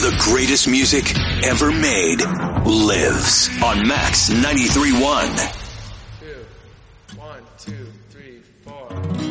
The greatest music ever made lives on Max 93.1.